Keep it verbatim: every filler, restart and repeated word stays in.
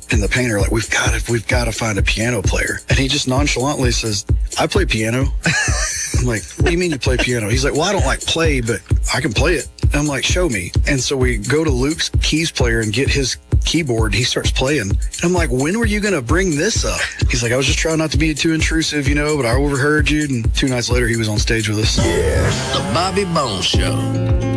and the painter, like, we've got to, we've got to find a piano player. And he just nonchalantly says, I play piano. I'm like, what do you mean you play piano? He's like, well, I don't like play, but I can play it. And I'm like, show me. And so we go to Luke's keys player and get his keyboard. He starts playing. And I'm like, when were you going to bring this up? He's like, I was just trying not to be too intrusive, you know, but I overheard you. And two nights later, he was on stage with us. Yeah. The Bobby Bones Show.